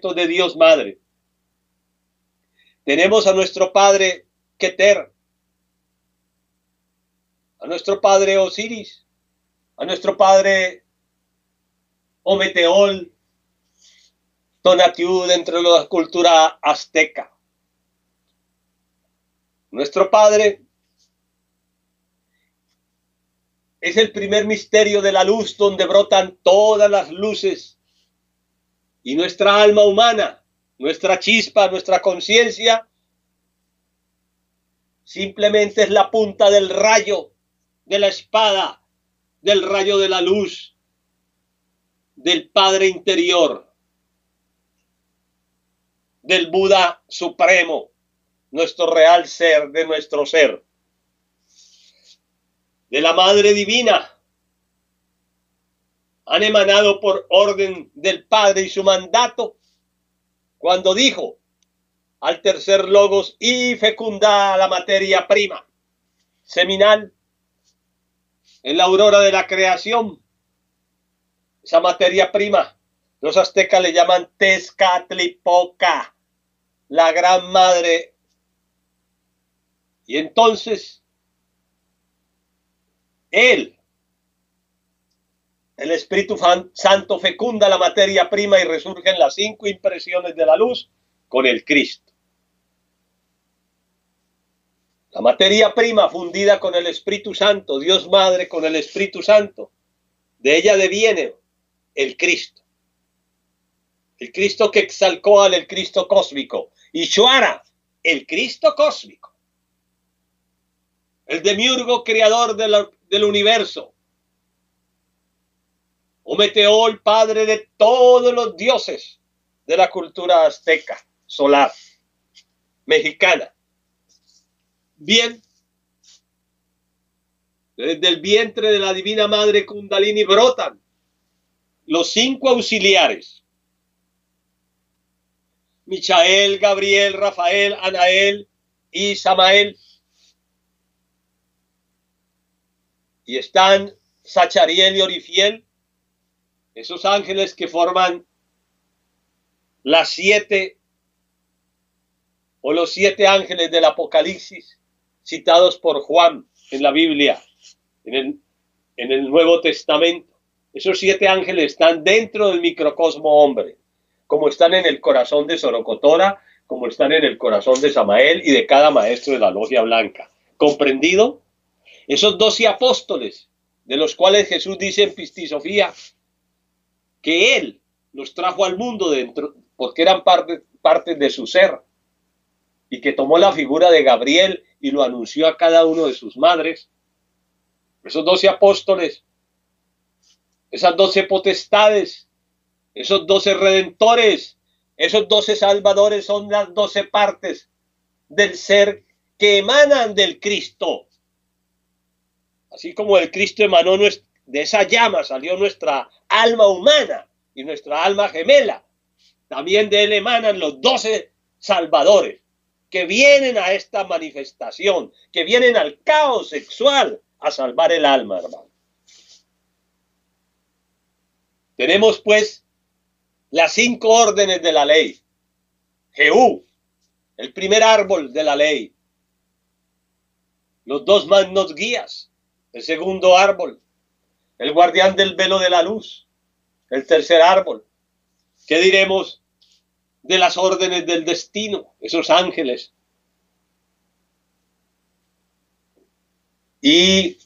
nietos de Dios Madre. Tenemos a nuestro padre Keter, a nuestro padre Osiris, a nuestro padre Ometeotl, Tonatiuh dentro de la cultura azteca. Nuestro padre es el primer misterio de la luz donde brotan todas las luces, y nuestra alma humana, nuestra chispa, nuestra conciencia, simplemente es la punta del rayo, de la espada, del rayo de la luz, del Padre interior, del Buda supremo, nuestro real ser, de nuestro ser, de la Madre Divina. Han emanado por orden del Padre y su mandato cuando dijo al tercer logos y fecunda la materia prima seminal en la aurora de la creación. Esa materia prima los aztecas le llaman Tezcatlipoca, la gran madre. Y entonces él, el Espíritu Santo, fecunda la materia prima y resurgen las 5 impresiones de la luz con el Cristo. La materia prima fundida con el Espíritu Santo, Dios Madre con el Espíritu Santo, de ella deviene el Cristo. El Cristo que exalcó al Cristo cósmico. Ishvara, el Cristo cósmico. El demiurgo creador del universo. Ometeotl, padre de todos los dioses de la cultura azteca, solar, mexicana. Bien, desde el vientre de la Divina Madre Kundalini brotan los 5 auxiliares: Michael, Gabriel, Rafael, Anael y Samael. Y están Sachariel y Orifiel, esos ángeles que forman las 7 o los 7 ángeles del Apocalipsis citados por Juan en la Biblia, en el Nuevo Testamento. Esos 7 ángeles están dentro del microcosmo hombre, como están en el corazón de Sorocotora, como están en el corazón de Samael y de cada maestro de la logia blanca. ¿Comprendido? Esos 12 apóstoles, de los cuales Jesús dice en Pistisofía que Él los trajo al mundo dentro, porque eran parte de su ser, y que tomó la figura de Gabriel y lo anunció a cada uno de sus madres. Esos 12 apóstoles, esas 12 potestades, esos 12 redentores, esos 12 salvadores son las 12 partes del ser que emanan del Cristo. Así como el Cristo emanó de esa llama, salió nuestra alma humana y nuestra alma gemela. También de él emanan los 12 salvadores que vienen a esta manifestación, que vienen al caos sexual a salvar el alma, hermano. Tenemos pues las 5 órdenes de la ley. Jehú, el primer árbol de la ley. Los 2 magnos guías, el segundo árbol. El guardián del velo de la luz, el tercer árbol. ¿Qué diremos de las órdenes del destino, esos ángeles? Y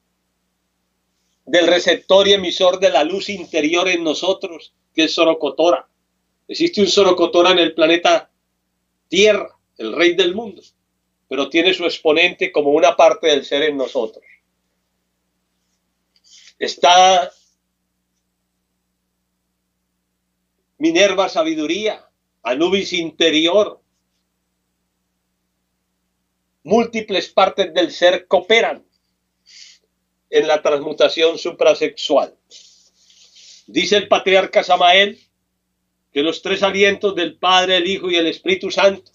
del receptor y emisor de la luz interior en nosotros, que es Sorocotora. Existe un Sorocotora en el planeta Tierra, el rey del mundo, pero tiene su exponente como una parte del ser en nosotros. Está Minerva sabiduría, Anubis interior. Múltiples partes del ser cooperan en la transmutación suprasexual. Dice el patriarca Samael que los 3 alientos del Padre, el Hijo y el Espíritu Santo,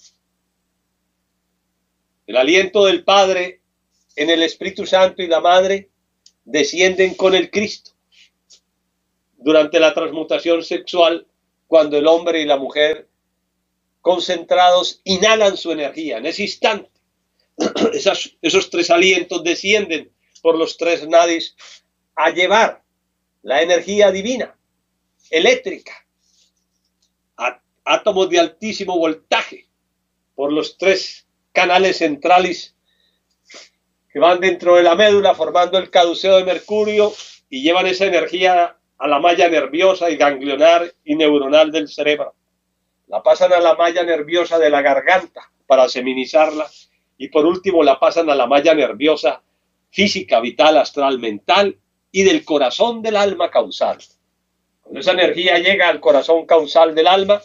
el aliento del Padre en el Espíritu Santo y la Madre, descienden con el Cristo durante la transmutación sexual cuando el hombre y la mujer concentrados inhalan su energía. En ese instante, esos tres alientos descienden por los tres nadis a llevar la energía divina, eléctrica, a átomos de altísimo voltaje, por los tres canales centrales que van dentro de la médula formando el caduceo de mercurio y llevan esa energía a la malla nerviosa y ganglionar y neuronal del cerebro. La pasan a la malla nerviosa de la garganta para seminizarla y por último la pasan a la malla nerviosa física, vital, astral, mental y del corazón del alma causal. Cuando esa energía llega al corazón causal del alma,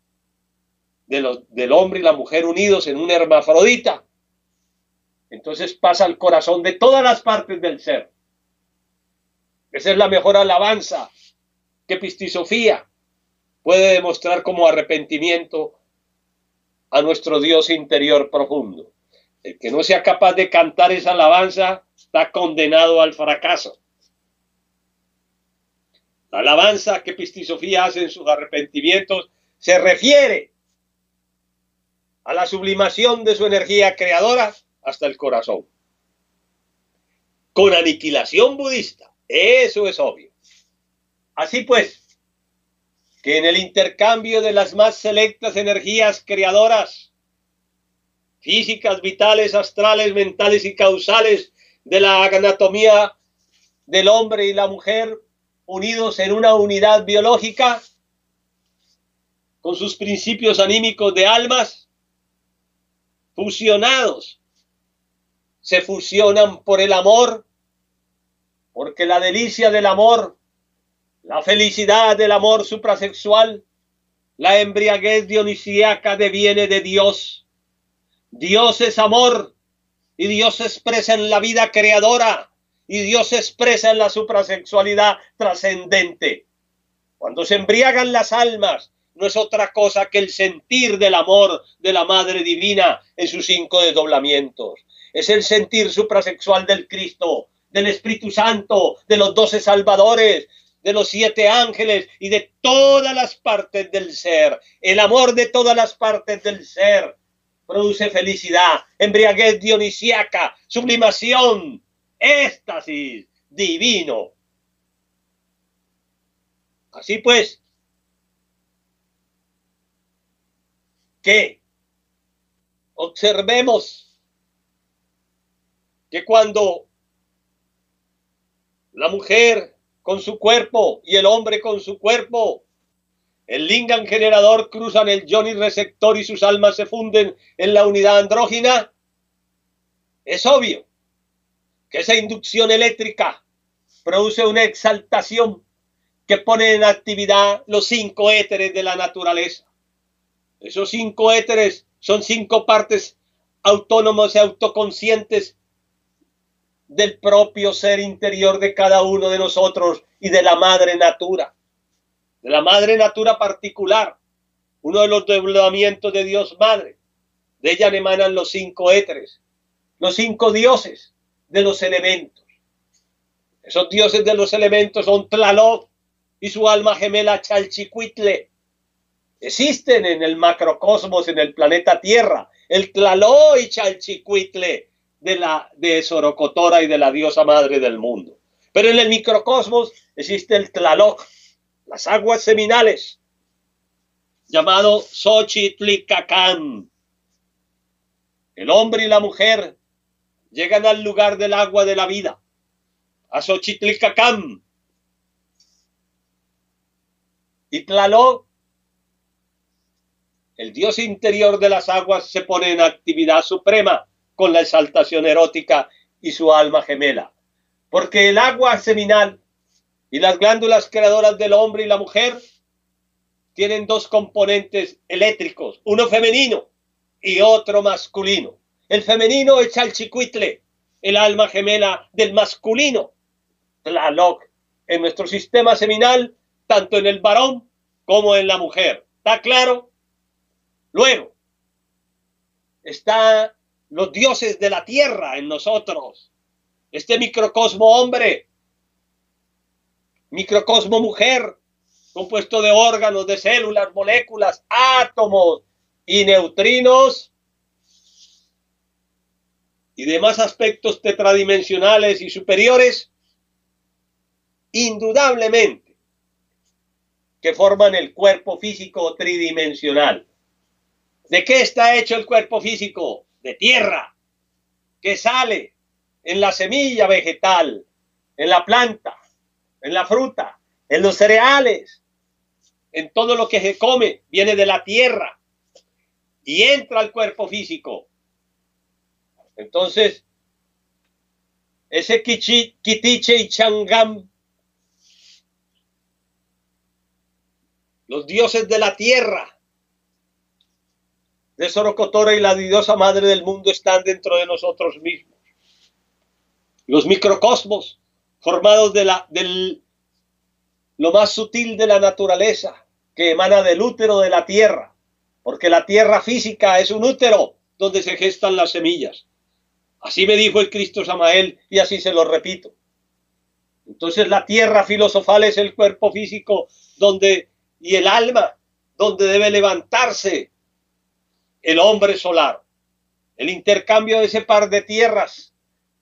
del hombre y la mujer unidos en un hermafrodita, entonces pasa al corazón de todas las partes del ser. Esa es la mejor alabanza que Pistisofía puede demostrar como arrepentimiento a nuestro Dios interior profundo. El que no sea capaz de cantar esa alabanza está condenado al fracaso. La alabanza que Pistisofía hace en sus arrepentimientos se refiere a la sublimación de su energía creadora hasta el corazón. Con aniquilación budista, eso es obvio. Así pues, que en el intercambio de las más selectas energías creadoras, físicas, vitales, astrales, mentales y causales de la anatomía del hombre y la mujer, unidos en una unidad biológica, con sus principios anímicos de almas, fusionados, se fusionan por el amor, porque la delicia del amor, la felicidad del amor suprasexual, la embriaguez dionisíaca deviene de Dios. Dios es amor y Dios se expresa en la vida creadora y Dios se expresa en la suprasexualidad trascendente. Cuando se embriagan las almas, no es otra cosa que el sentir del amor de la Madre Divina en sus 5 desdoblamientos. Es el sentir suprasexual del Cristo, del Espíritu Santo, de los 12 salvadores, de los 7 ángeles y de todas las partes del ser. El amor de todas las partes del ser produce felicidad, embriaguez dionisíaca, sublimación, éxtasis divino. Así pues, que observemos que cuando la mujer con su cuerpo y el hombre con su cuerpo, el lingam generador cruzan el yoni receptor y sus almas se funden en la unidad andrógina, es obvio que esa inducción eléctrica produce una exaltación que pone en actividad los 5 éteres de la naturaleza. Esos 5 éteres son 5 partes autónomas y autoconscientes del propio ser interior de cada uno de nosotros y de la madre natura. De la madre natura particular, uno de los desdoblamientos de Dios Madre. De ella emanan los 5 éteres, los 5 dioses de los elementos. Esos dioses de los elementos son Tlaloc y su alma gemela Chalchicuitle. Existen en el macrocosmos, en el planeta Tierra, el Tlaloc y Chalchicuitle de Sorocotora y de la diosa madre del mundo. Pero en el microcosmos existe el Tlaloc, las aguas seminales, llamado Xochitlicacán. El hombre y la mujer llegan al lugar del agua de la vida, a Xochitlicacán. Y Tlaloc, el dios interior de las aguas, se pone en actividad suprema con la exaltación erótica y su alma gemela. Porque el agua seminal y las glándulas creadoras del hombre y la mujer tienen 2 componentes eléctricos, uno femenino y otro masculino. El femenino es Chalchicuitle, el alma gemela del masculino, Tlaloc, en nuestro sistema seminal, tanto en el varón como en la mujer. ¿Está claro? Luego, están los dioses de la tierra en nosotros. Este microcosmo hombre, microcosmo mujer, compuesto de órganos, de células, moléculas, átomos y neutrinos y demás aspectos tetradimensionales y superiores, indudablemente que forman el cuerpo físico tridimensional. ¿De qué está hecho el cuerpo físico? De tierra, que sale en la semilla vegetal, en la planta, en la fruta, en los cereales, en todo lo que se come, viene de la tierra y entra al cuerpo físico. Entonces, ese Kitiche y Changam, los dioses de la tierra, de Sorocotora y la diosa madre del mundo, están dentro de nosotros mismos. Los microcosmos, formados de lo más sutil de la naturaleza, que emana del útero de la tierra, porque la tierra física es un útero donde se gestan las semillas. Así me dijo el Cristo Samael y así se lo repito. Entonces la tierra filosofal es el cuerpo físico y el alma donde debe levantarse el hombre solar. El intercambio de ese par de tierras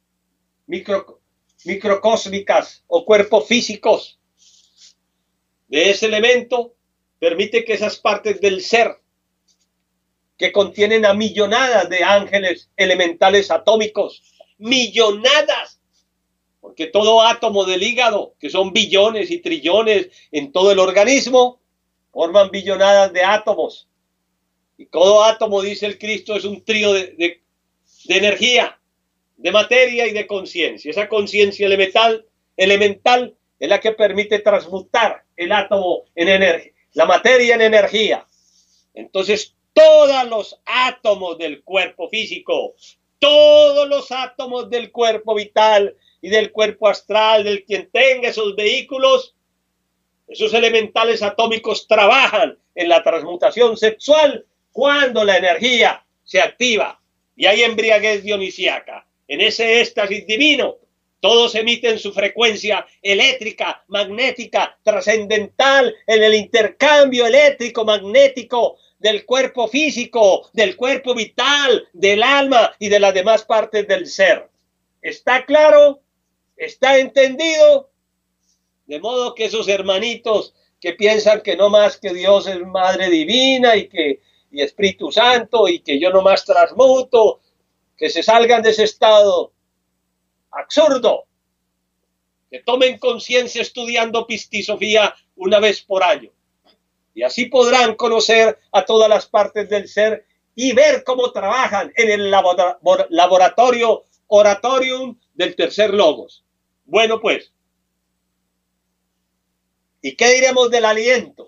microcósmicas o cuerpos físicos de ese elemento permite que esas partes del ser que contienen a millonadas de ángeles elementales atómicos, millonadas, porque todo átomo del hígado, que son billones y trillones en todo el organismo, forman billonadas de átomos. Y todo átomo, dice el Cristo, es un trío de energía, de materia y de conciencia. Esa conciencia elemental es la que permite transmutar el átomo en energía, la materia en energía. Entonces, todos los átomos del cuerpo físico, todos los átomos del cuerpo vital y del cuerpo astral, del quien tenga esos vehículos, esos elementales atómicos trabajan en la transmutación sexual cuando la energía se activa y hay embriaguez dionisíaca. En ese éxtasis divino, todos emiten su frecuencia eléctrica, magnética, trascendental en el intercambio eléctrico, magnético del cuerpo físico, del cuerpo vital, del alma y de las demás partes del ser. ¿Está claro? ¿Está entendido? De modo que esos hermanitos que piensan que no más que Dios es Madre Divina y Espíritu Santo y que yo no más transmuto, que se salgan de ese estado absurdo, que tomen conciencia estudiando pistisofía una vez por año. Y así podrán conocer a todas las partes del ser y ver cómo trabajan en el laboratorio oratorium del tercer logos. Bueno, pues, ¿y qué diremos del aliento?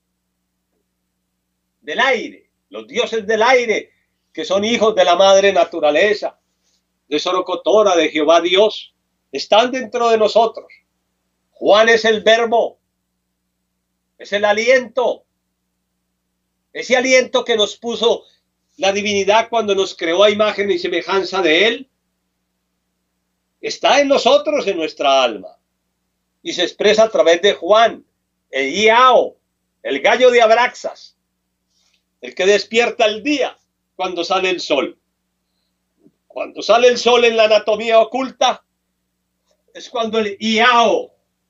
Del aire, los dioses del aire, que son hijos de la madre naturaleza, de Sorocotora, de Jehová Dios, están dentro de nosotros. Juan es el verbo, es el aliento, ese aliento que nos puso la divinidad cuando nos creó a imagen y semejanza de él, está en nosotros, en nuestra alma, y se expresa a través de Juan, el Iao, el gallo de Abraxas, el que despierta el día cuando sale el sol. Cuando sale el sol en la anatomía oculta, es cuando el Iao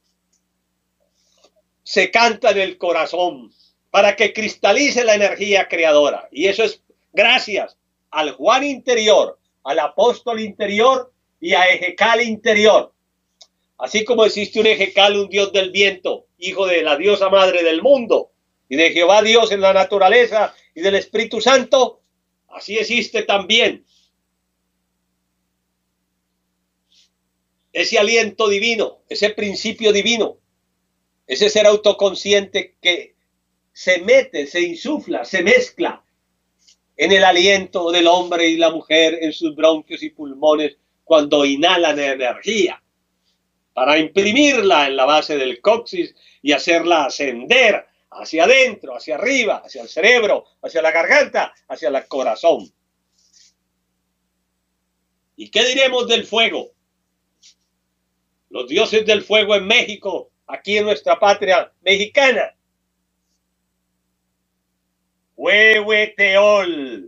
se canta en el corazón para que cristalice la energía creadora. Y eso es gracias al Juan interior, al apóstol interior y a Ejecal interior. Así como existe un Ejecal, un dios del viento, hijo de la diosa madre del mundo, y de Jehová Dios en la naturaleza y del Espíritu Santo, así existe también ese aliento divino, ese principio divino, ese ser autoconsciente que se mete, se insufla, se mezcla en el aliento del hombre y la mujer, en sus bronquios y pulmones, cuando inhalan energía, para imprimirla en la base del coxis y hacerla ascender hacia adentro, hacia arriba, hacia el cerebro, hacia la garganta, hacia el corazón. ¿Y qué diremos del fuego? Los dioses del fuego en México, aquí en nuestra patria mexicana, Huehueteol,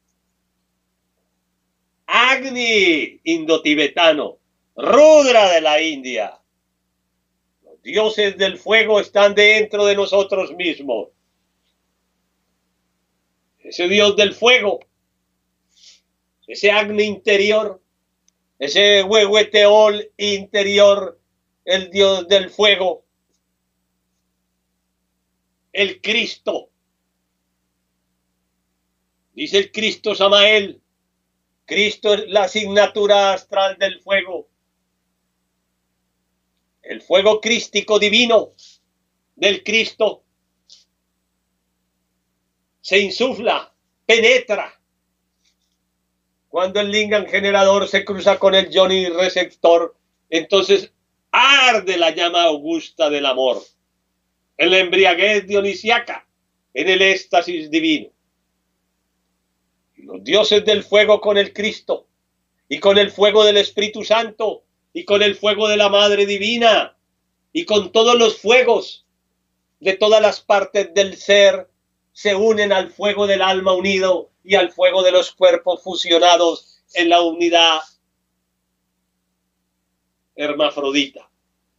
Agni indotibetano, Rudra de la India. Los dioses del fuego están dentro de nosotros mismos. Ese dios del fuego, ese Agni interior, ese Huehueteol interior, el dios del fuego, el Cristo. Dice el Cristo Samael, Cristo es la asignatura astral del fuego. El fuego crístico divino del Cristo se insufla, penetra. Cuando el lingam generador se cruza con el yoni receptor, entonces arde la llama augusta del amor, en la embriaguez dionisiaca, en el éxtasis divino. Los dioses del fuego con el Cristo, y con el fuego del Espíritu Santo, y con el fuego de la Madre Divina, y con todos los fuegos de todas las partes del ser, se unen al fuego del alma unido y al fuego de los cuerpos fusionados en la unidad hermafrodita.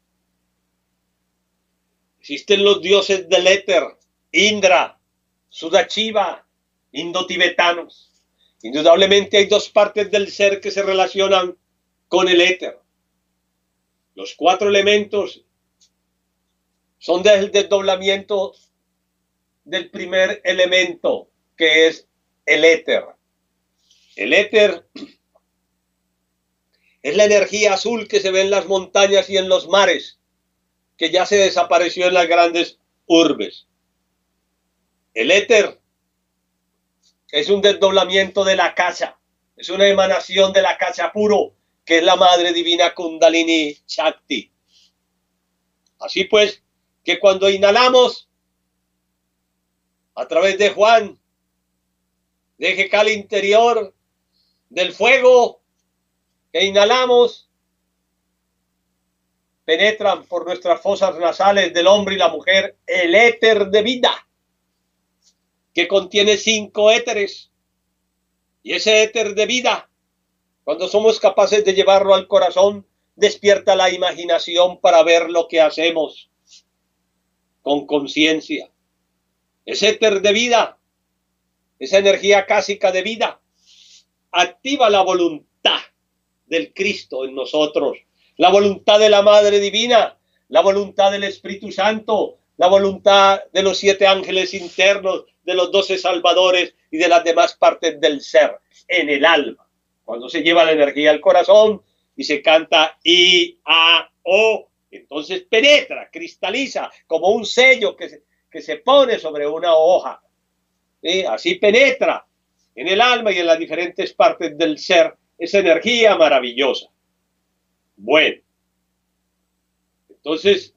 Existen los dioses del éter, Indra, Sudachiva, indotibetanos. Indudablemente hay dos partes del ser que se relacionan con el éter. Los 4 elementos son del desdoblamiento del primer elemento, que es el éter. El éter es la energía azul que se ve en las montañas y en los mares, que ya se desapareció en las grandes urbes. El éter es un desdoblamiento de la Akasha, es una emanación de la Akasha puro, que es la Madre Divina Kundalini Shakti. Así pues, que cuando inhalamos a través de Juan, de Jekal interior, del fuego que inhalamos, penetran por nuestras fosas nasales del hombre y la mujer el éter de vida, que contiene 5 éteres. Y ese éter de vida, cuando somos capaces de llevarlo al corazón, despierta la imaginación para ver lo que hacemos con conciencia. Ese éter de vida, esa energía cásica de vida, activa la voluntad del Cristo en nosotros, la voluntad de la Madre Divina, la voluntad del Espíritu Santo, la voluntad de los 7 ángeles internos, de los 12 salvadores y de las demás partes del ser, en el alma. Cuando se lleva la energía al corazón y se canta I, A, O, entonces penetra, cristaliza como un sello que se pone sobre una hoja. ¿Sí? Así penetra en el alma y en las diferentes partes del ser esa energía maravillosa. Bueno, entonces,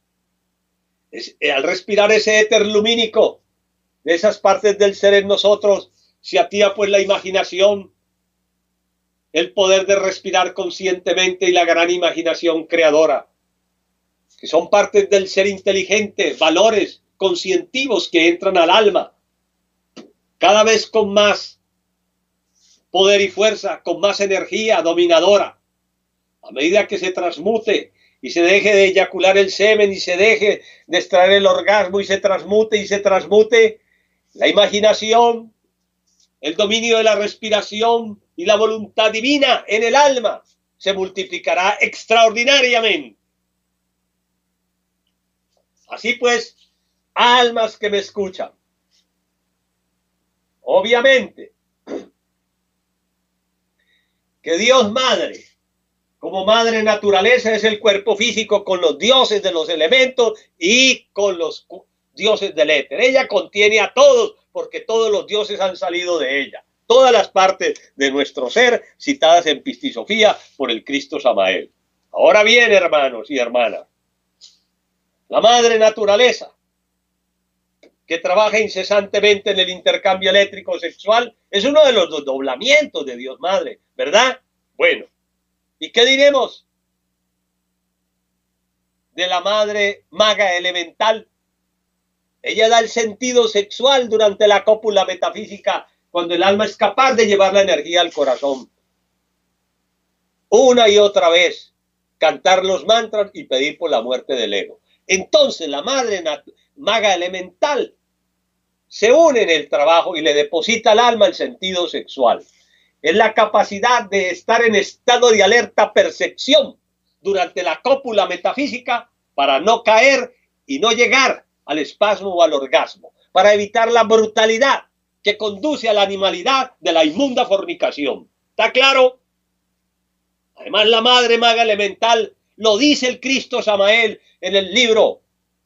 al respirar ese éter lumínico de esas partes del ser en nosotros, se activa pues la imaginación, el poder de respirar conscientemente y la gran imaginación creadora, que son partes del ser inteligente, valores conscientivos que entran al alma, cada vez con más poder y fuerza, con más energía dominadora. A medida que se transmute y se deje de eyacular el semen y se deje de extraer el orgasmo y se transmute, la imaginación, el dominio de la respiración y la voluntad divina en el alma se multiplicará extraordinariamente. Así pues, almas que me escuchan, obviamente que Dios Madre, como madre naturaleza, es el cuerpo físico con los dioses de los elementos y con los dioses del éter. Ella contiene a todos, porque todos los dioses han salido de ella. Todas las partes de nuestro ser citadas en Pistisofía por el Cristo Samael. Ahora bien, hermanos y hermanas, la madre naturaleza, que trabaja incesantemente en el intercambio eléctrico sexual, es uno de los desdoblamientos de Dios Madre, ¿verdad? Bueno. ¿Y qué diremos de la madre maga elemental? Ella da el sentido sexual durante la cópula metafísica, cuando el alma es capaz de llevar la energía al corazón. Una y otra vez, cantar los mantras y pedir por la muerte del ego. Entonces la madre maga elemental se une en el trabajo y le deposita al alma el sentido sexual. Es la capacidad de estar en estado de alerta percepción durante la cópula metafísica para no caer y no llegar al espasmo o al orgasmo, para evitar la brutalidad que conduce a la animalidad de la inmunda fornicación. ¿Está claro? Además, la madre maga elemental lo dice el Cristo Samael en el libro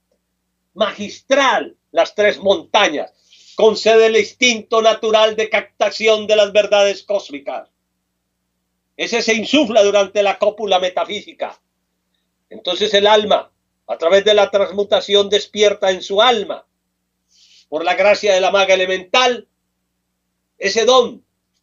magistral Las Tres Montañas. Concede el instinto natural de captación de las verdades cósmicas. Ese se insufla durante la cópula metafísica. Entonces el alma, a través de la transmutación, despierta en su alma, por la gracia de la maga elemental, ese don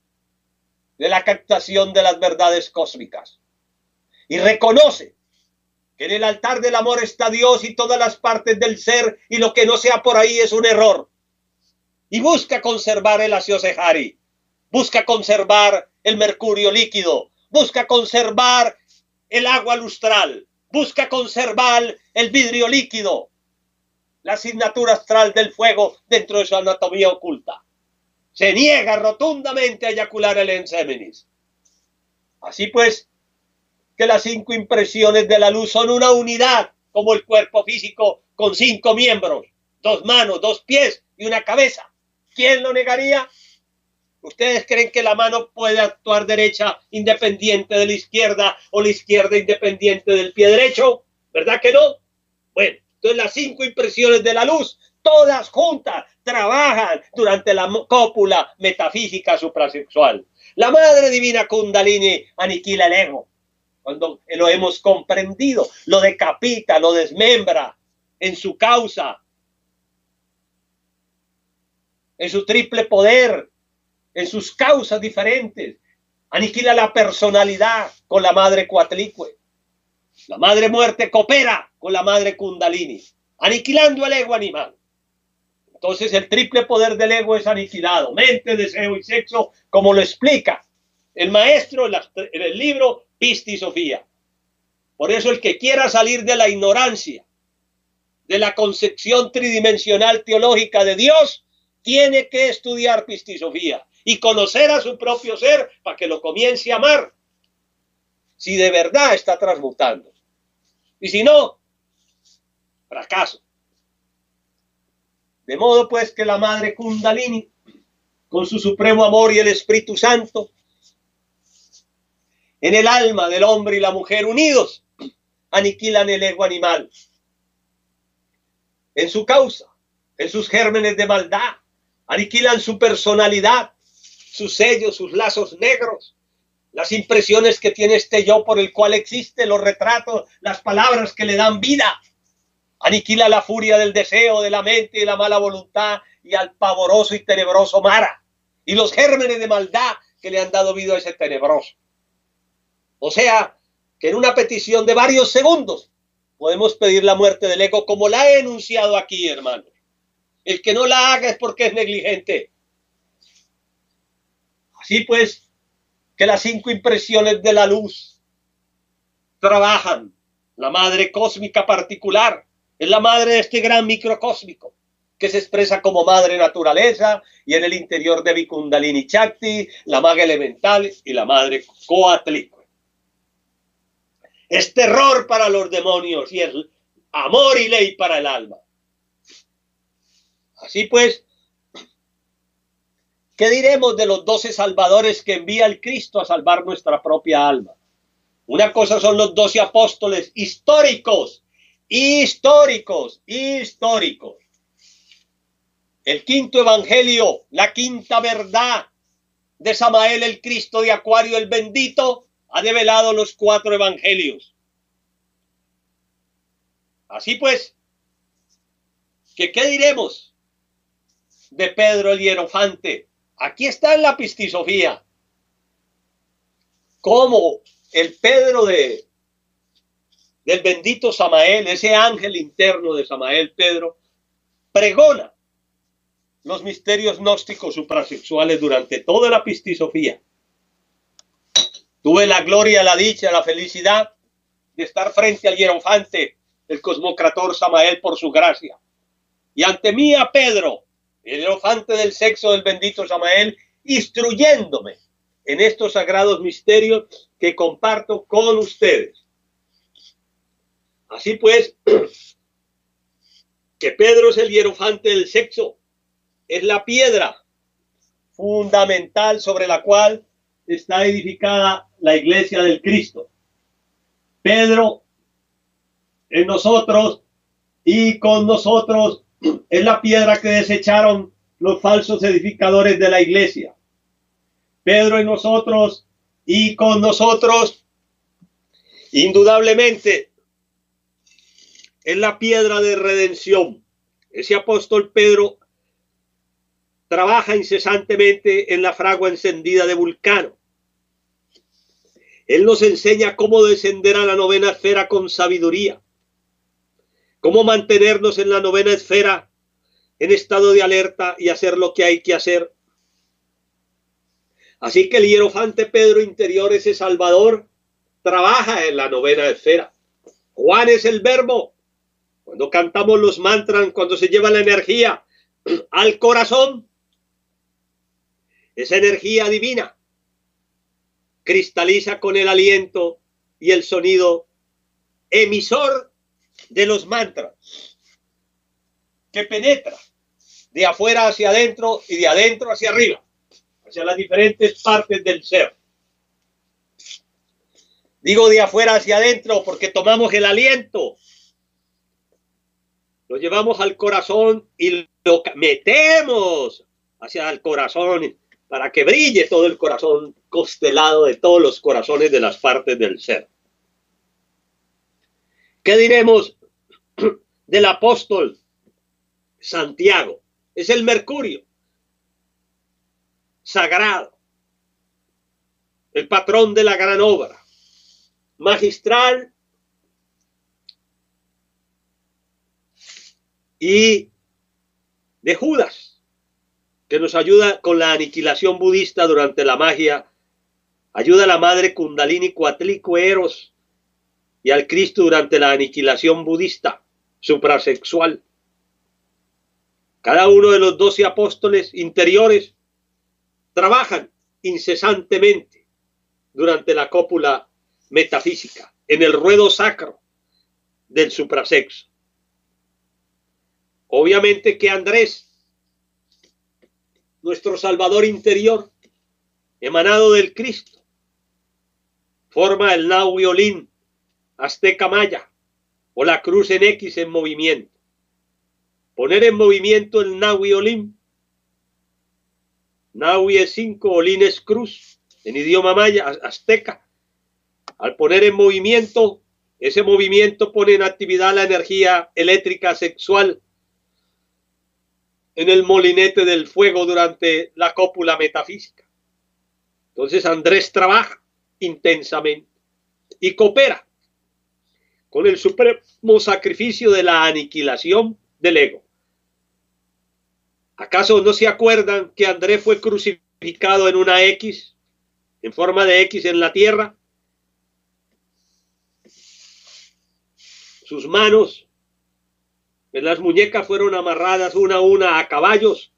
de la captación de las verdades cósmicas. Y reconoce que en el altar del amor está Dios y todas las partes del ser, y lo que no sea por ahí es un error. Y busca conservar el Asiosehari, busca conservar el mercurio líquido, busca conservar el agua lustral, busca conservar el vidrio líquido, la asignatura astral del fuego dentro de su anatomía oculta. Se niega rotundamente a eyacular el enseminis. Así pues, que las 5 impresiones de la luz son una unidad, como el cuerpo físico con 5 miembros, 2 manos, 2 pies y una cabeza. ¿Quién lo negaría? ¿Ustedes creen que la mano puede actuar derecha independiente de la izquierda o la izquierda independiente del pie derecho? ¿Verdad que no? Bueno, entonces las 5 impresiones de la luz, todas juntas, trabajan durante la cópula metafísica suprasexual. La Madre Divina Kundalini aniquila el ego. Cuando lo hemos comprendido, lo decapita, lo desmembra en su causa, en su triple poder, en sus causas diferentes. Aniquila la personalidad con la Madre Coatlicue. La Madre Muerte coopera con la Madre Kundalini, aniquilando el ego animal. Entonces el triple poder del ego es aniquilado. Mente, deseo y sexo, como lo explica el maestro en el libro Pisti Sofía. Por eso el que quiera salir de la ignorancia, de la concepción tridimensional teológica de Dios, tiene que estudiar Pisti Sofía y conocer a su propio ser para que lo comience a amar. Si de verdad está transmutando. Y si no, fracaso. De modo pues que la Madre Kundalini, con su supremo amor y el Espíritu Santo, en el alma del hombre y la mujer unidos, aniquilan el ego animal. En su causa, en sus gérmenes de maldad, aniquilan su personalidad, sus sellos, sus lazos negros, las impresiones que tiene este yo por el cual existe, los retratos, las palabras que le dan vida. Aniquila la furia del deseo, de la mente y de la mala voluntad y al pavoroso y tenebroso Mara y los gérmenes de maldad que le han dado vida a ese tenebroso. O sea, que en una petición de varios segundos podemos pedir la muerte del ego como la he enunciado aquí, hermanos. El que no la haga es porque es negligente. Así pues, que las 5 impresiones de la luz trabajan. La madre cósmica particular es la madre de este gran microcósmico que se expresa como madre naturaleza y en el interior de Vikundalini Chakti, la maga elemental y la madre Coatlicue. Es terror para los demonios y es amor y ley para el alma. Así pues, ¿qué diremos de los 12 salvadores que envía el Cristo a salvar nuestra propia alma? Una cosa son los 12 apóstoles históricos. El quinto evangelio, la quinta verdad de Samael, el Cristo de Acuario, el bendito, ha develado los 4 evangelios. Así pues, ¿qué diremos de Pedro el Hierofante? Aquí está en la Pistisofía. Cómo el Pedro del bendito Samael, ese ángel interno de Samael, Pedro, pregona los misterios gnósticos suprasexuales durante toda la pistisofía. Tuve la gloria, la dicha, la felicidad de estar frente al hierofante, el cosmocrator Samael, por su gracia. Y ante mí a Pedro, el hierofante del sexo del bendito Samael, instruyéndome en estos sagrados misterios que comparto con ustedes. Así pues, que Pedro es el hierofante del sexo, es la piedra fundamental sobre la cual está edificada la iglesia del Cristo. Pedro en nosotros y con nosotros es la piedra que desecharon los falsos edificadores de la iglesia. Pedro en nosotros y con nosotros, indudablemente, es la piedra de redención. Ese apóstol Pedro trabaja incesantemente en la fragua encendida de Vulcano. Él nos enseña cómo descender a la novena esfera con sabiduría, cómo mantenernos en la novena esfera en estado de alerta y hacer lo que hay que hacer. Así que el hierofante Pedro interior, ese Salvador, trabaja en la novena esfera. Juan es el verbo. Cuando cantamos los mantras, cuando se lleva la energía al corazón, esa energía divina cristaliza con el aliento y el sonido emisor de los mantras, que penetra de afuera hacia adentro y de adentro hacia arriba, hacia las diferentes partes del ser. Digo de afuera hacia adentro porque tomamos el aliento, lo llevamos al corazón y lo metemos hacia el corazón para que brille todo el corazón constelado de todos los corazones de las partes del ser. ¿Qué diremos del apóstol Santiago? Es el mercurio sagrado, el patrón de la gran obra, magistral y de Judas, que nos ayuda con la aniquilación budista durante la magia, ayuda a la madre Kundalini Coatlicue Eros y al Cristo durante la aniquilación budista suprasexual. Cada uno de los 12 apóstoles interiores trabajan incesantemente durante la cópula metafísica, en el ruedo sacro del suprasexo. Obviamente que Andrés, nuestro Salvador interior, emanado del Cristo, forma el Nahui Olin, azteca maya, o la cruz en X en movimiento. Poner en movimiento el Nahui Olin. Nahui es 5, Olin es cruz, en idioma maya, azteca. Al poner en movimiento, ese movimiento pone en actividad la energía eléctrica sexual en el molinete del fuego durante la cópula metafísica. Entonces Andrés trabaja intensamente y coopera con el supremo sacrificio de la aniquilación del ego. ¿Acaso no se acuerdan que Andrés fue crucificado en una X, en forma de X en la tierra? Sus manos en las muñecas fueron amarradas una a una a caballos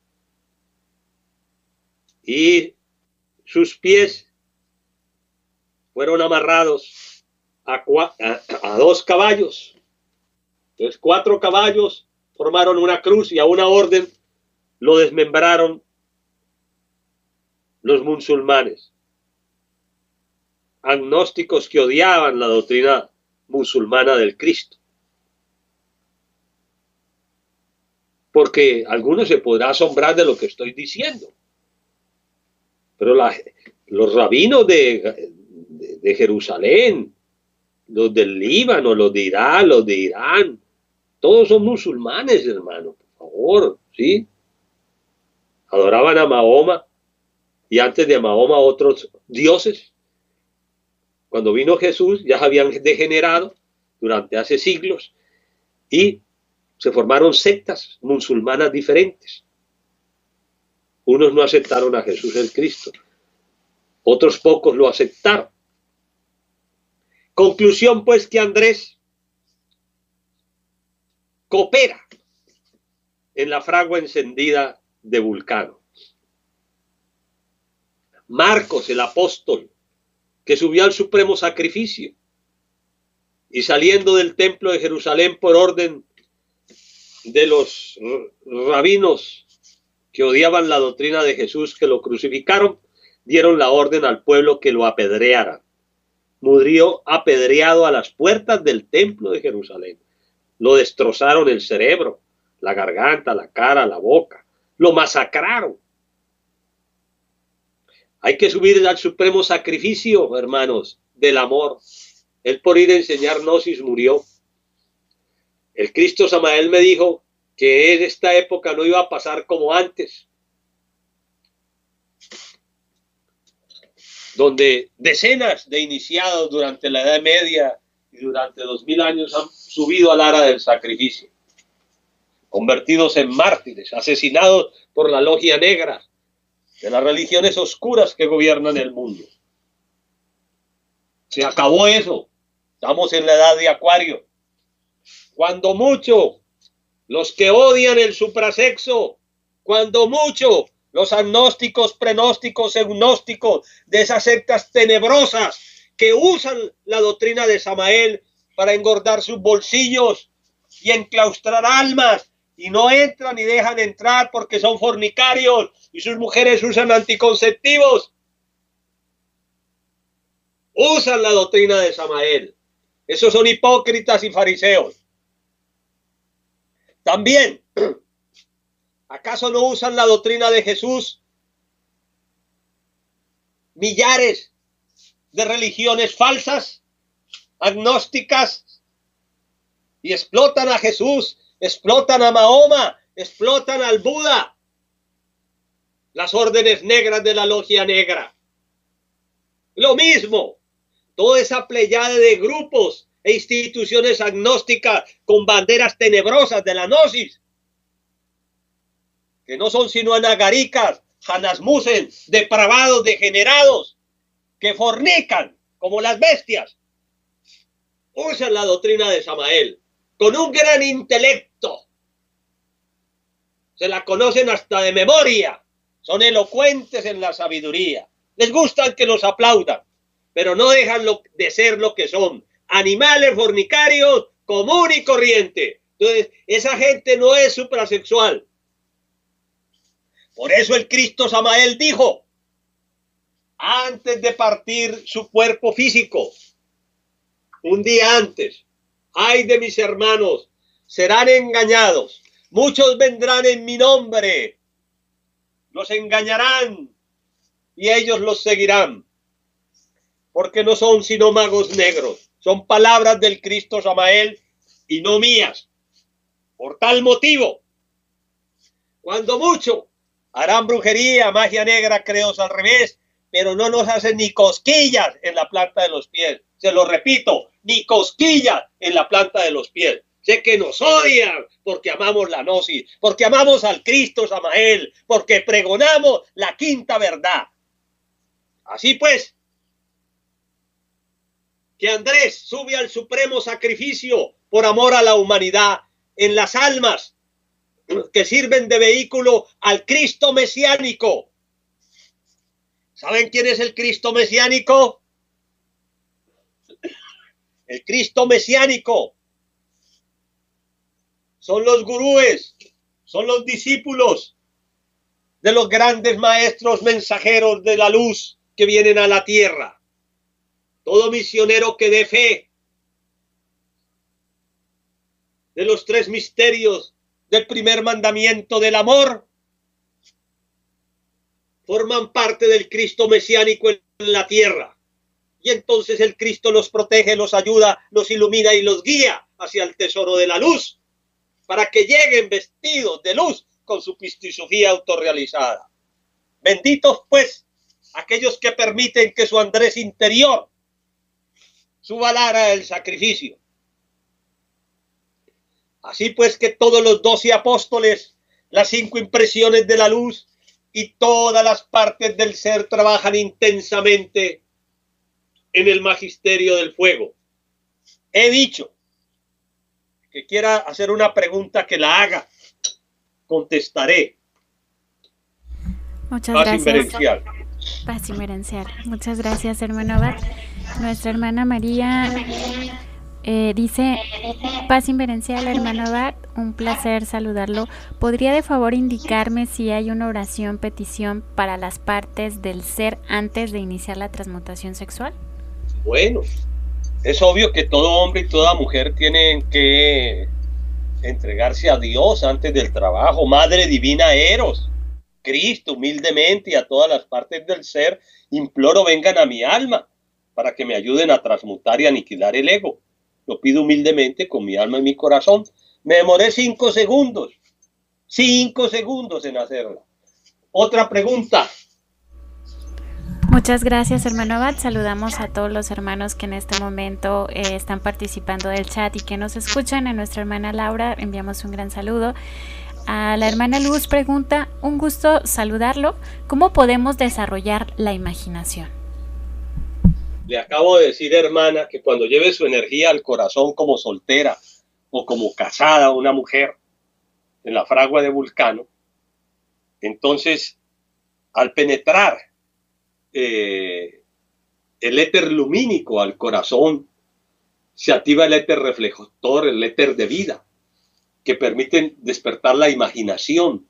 y sus pies fueron amarrados a 2 caballos. Entonces 4 caballos formaron una cruz y a una orden lo desmembraron los musulmanes, agnósticos que odiaban la doctrina musulmana del Cristo. Porque algunos se podrá asombrar de lo que estoy diciendo, pero los rabinos de Jerusalén, los del Líbano, los de Irak, los de Irán, todos son musulmanes, hermano, por favor, ¿sí? Adoraban a Mahoma y antes de Mahoma otros dioses. Cuando vino Jesús ya habían degenerado durante hace siglos y Se formaron sectas musulmanas diferentes. Unos no aceptaron a Jesús el Cristo, otros pocos lo aceptaron. Conclusión, pues, que Andrés coopera en la fragua encendida de Vulcano. Marcos, el apóstol, que subió al supremo sacrificio y saliendo del templo de Jerusalén por orden de los rabinos que odiaban la doctrina de Jesús, que lo crucificaron, dieron la orden al pueblo que lo apedrearan. Murió apedreado a las puertas del templo de Jerusalén. Lo destrozaron el cerebro, la garganta, la cara, la boca. Lo masacraron. Hay que subir al supremo sacrificio, hermanos, del amor. Él por ir a enseñar gnosis murió. El Cristo Samael me dijo que en esta época no iba a pasar como antes, donde decenas de iniciados durante la Edad Media y durante 2000 años han subido al ara del sacrificio, convertidos en mártires, asesinados por la logia negra de las religiones oscuras que gobiernan el mundo. Se acabó eso. Estamos en la edad de Acuario. Cuando mucho, los que odian el suprasexo, cuando mucho, los agnósticos, prenósticos, egnósticos de esas sectas tenebrosas que usan la doctrina de Samael para engordar sus bolsillos y enclaustrar almas, y no entran ni dejan entrar porque son fornicarios y sus mujeres usan anticonceptivos. Usan la doctrina de Samael. Esos son hipócritas y fariseos. También, ¿acaso no usan la doctrina de Jesús millares de religiones falsas, agnósticas, y explotan a Jesús, explotan a Mahoma, explotan al Buda, las órdenes negras de la logia negra? Lo mismo, toda esa pleyada de grupos e instituciones agnósticas con banderas tenebrosas de la gnosis, que no son sino anagaricas, janasmusen, depravados, degenerados, que fornican como las bestias. Usan la doctrina de Samael con un gran intelecto. Se la conocen hasta de memoria. Son elocuentes en la sabiduría. Les gusta que los aplaudan, pero no dejan de ser lo que son. Animales fornicarios común y corriente. Entonces, esa gente no es suprasexual. Por eso el Cristo Samael dijo, antes de partir su cuerpo físico, un día antes, ay de mis hermanos, serán engañados. Muchos vendrán en mi nombre, los engañarán y ellos los seguirán, porque no son sino magos negros. Son palabras del Cristo Samael y no mías. Por tal motivo, cuando mucho harán brujería, magia negra, creos al revés, pero no nos hacen ni cosquillas en la planta de los pies. Se lo repito, ni cosquillas en la planta de los pies. Sé que nos odian porque amamos la gnosis, porque amamos al Cristo Samael, porque pregonamos la quinta verdad. Así pues, que Andrés sube al supremo sacrificio por amor a la humanidad en las almas que sirven de vehículo al Cristo mesiánico. ¿Saben quién es el Cristo mesiánico? El Cristo mesiánico son los gurúes, son los discípulos de los grandes maestros mensajeros de la luz que vienen a la tierra. Todo misionero que dé fe de los tres misterios del primer mandamiento del amor forman parte del Cristo mesiánico en la tierra. Y entonces el Cristo los protege, los ayuda, los ilumina y los guía hacia el tesoro de la luz, para que lleguen vestidos de luz con su pistisofía autorrealizada. Benditos pues aquellos que permiten que su Andrés interior suba al ara del sacrificio. Así pues que todos los 12 apóstoles, las 5 impresiones de la luz y todas las partes del ser trabajan intensamente en el magisterio del fuego. He dicho que quiera hacer una pregunta, que la haga. Contestaré. Muchas gracias. Paz inverencial. Muchas gracias, hermano Abad. Nuestra hermana María dice: paz inverencial, hermano Abad, un placer saludarlo. ¿Podría de favor indicarme si hay una oración, petición para las partes del ser antes de iniciar la transmutación sexual? Bueno, es obvio que todo hombre y toda mujer tienen que entregarse a Dios antes del trabajo. Madre divina Eros, Cristo, humildemente, y a todas las partes del ser imploro vengan a mi alma para que me ayuden a transmutar y aniquilar el ego. Lo pido humildemente con mi alma y mi corazón. Me demoré 5 segundos. 5 segundos en hacerla. Otra pregunta. Muchas gracias, hermano Abad. Saludamos a todos los hermanos que en este momento están participando del chat y que nos escuchan. A nuestra hermana Laura enviamos un gran saludo. A la hermana Luz pregunta: un gusto saludarlo. ¿Cómo podemos desarrollar la imaginación? Le acabo de decir, hermana, que cuando lleve su energía al corazón como soltera o como casada, una mujer en la fragua de Vulcano, entonces al penetrar el éter lumínico al corazón, se activa el éter reflector, el éter de vida, que permiten despertar la imaginación.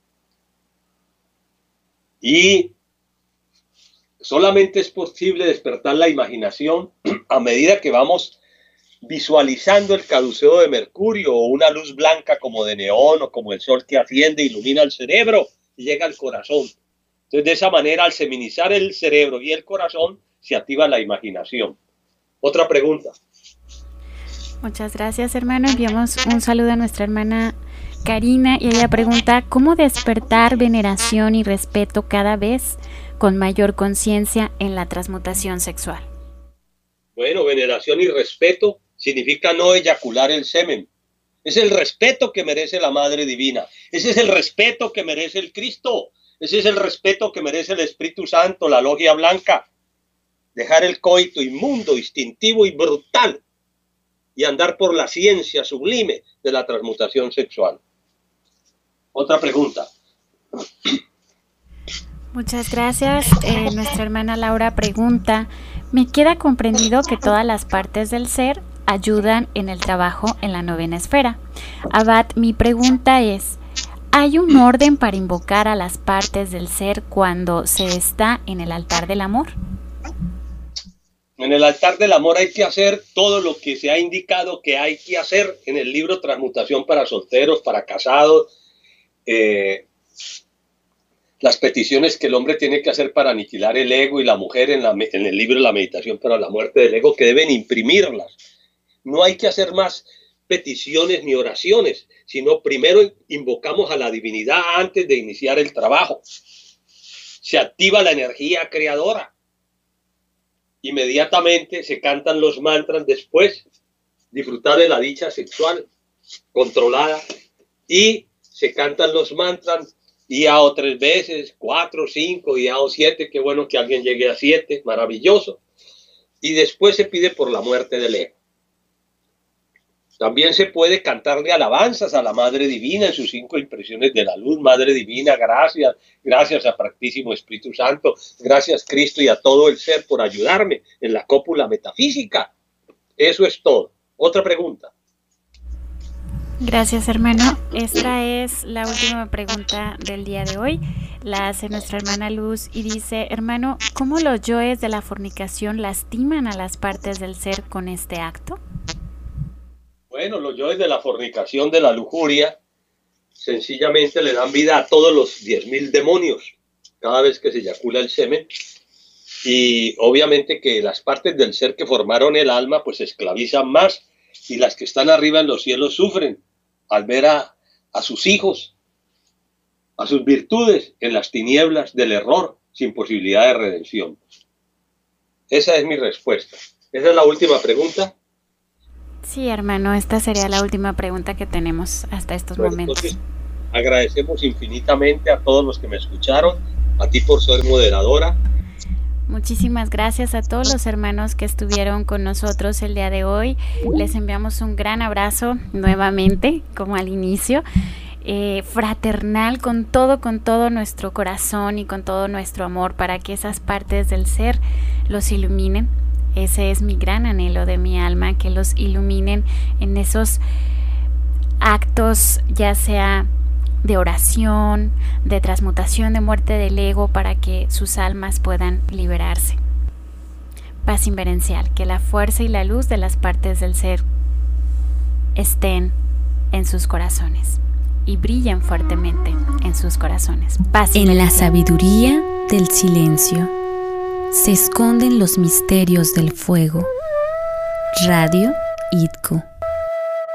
Y solamente es posible despertar la imaginación a medida que vamos visualizando el caduceo de Mercurio, o una luz blanca como de neón, o como el sol que asciende, ilumina el cerebro y llega al corazón. Entonces, de esa manera, al seminizar el cerebro y el corazón, se activa la imaginación. Otra pregunta. Muchas gracias, hermano. Enviamos un saludo a nuestra hermana Karina y ella pregunta: ¿cómo despertar veneración y respeto cada vez con mayor conciencia en la transmutación sexual? Bueno, veneración y respeto significa no eyacular el semen. Es el respeto que merece la Madre Divina. Ese es el respeto que merece el Cristo. Ese es el respeto que merece el Espíritu Santo, la Logia Blanca. Dejar el coito inmundo, instintivo y brutal y andar por la ciencia sublime de la transmutación sexual. Otra pregunta. Muchas gracias. Nuestra hermana Laura pregunta: me queda comprendido que todas las partes del ser ayudan en el trabajo en la novena esfera. Abad, mi pregunta es: ¿hay un orden para invocar a las partes del ser cuando se está en el altar del amor? En el altar del amor hay que hacer todo lo que se ha indicado que hay que hacer en el libro Transmutación para solteros, para casados, las peticiones que el hombre tiene que hacer para aniquilar el ego, y la mujer en el libro La Meditación para la Muerte del Ego, que deben imprimirlas. No hay que hacer más peticiones ni oraciones, sino primero invocamos a la divinidad antes de iniciar el trabajo. Se activa la energía creadora. Inmediatamente se cantan los mantras, después disfrutar de la dicha sexual controlada, y se cantan los mantras IAO 3 veces, 4, 5, IAO 7, qué bueno que alguien llegue a 7, maravilloso, y después se pide por la muerte del ego. También se puede cantarle alabanzas a la Madre Divina en sus 5 impresiones de la luz. Madre Divina, gracias, gracias a Practísimo Espíritu Santo, gracias Cristo y a todo el ser por ayudarme en la cópula metafísica. Eso es todo. Otra pregunta. Gracias, hermano. Esta es la última pregunta del día de hoy. La hace nuestra hermana Luz y dice: hermano, ¿cómo los yoes de la fornicación lastiman a las partes del ser con este acto? Bueno, los yoes de la fornicación, de la lujuria, sencillamente le dan vida a todos los 10.000 demonios cada vez que se eyacula el semen. Y obviamente que las partes del ser que formaron el alma pues se esclavizan más, y las que están arriba en los cielos sufren al ver a sus hijos, a sus virtudes en las tinieblas del error, sin posibilidad de redención. Esa es mi respuesta. Esa es la última pregunta. Sí, hermano, esta sería la última pregunta que tenemos hasta estos momentos. Entonces, agradecemos infinitamente a todos los que me escucharon, a ti por ser moderadora. Muchísimas gracias a todos los hermanos que estuvieron con nosotros el día de hoy. Les enviamos un gran abrazo nuevamente, como al inicio, fraternal, con todo nuestro corazón y con todo nuestro amor, para que esas partes del ser los iluminen. Ese es mi gran anhelo de mi alma, que los iluminen en esos actos, ya sea de oración, de transmutación, de muerte del ego, para que sus almas puedan liberarse. Paz inverencial, que la fuerza y la luz de las partes del ser estén en sus corazones y brillen fuertemente en sus corazones. Paz en la sabiduría del silencio se esconden los misterios del fuego. Radio IDCO.